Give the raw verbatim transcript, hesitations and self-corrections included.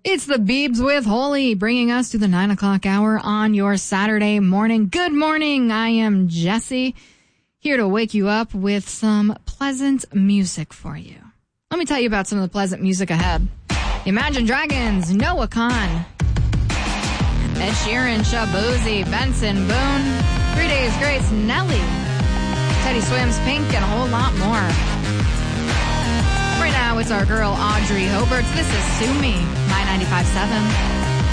It's the Biebs with Holy, bringing us to the nine o'clock hour on your Saturday morning. Good morning. I am Jesse, here to wake you up with some pleasant music for you. Let me tell you about some of the pleasant music ahead. Imagine Dragons, Noah Kahan, Ed Sheeran, Shaboozey, Benson Boone, Three Days Grace, Nelly, Teddy Swims, Pink, and a whole lot more. Right now, it's our girl Audrey Hobart. This is Sue Me, my ninety-five point seven.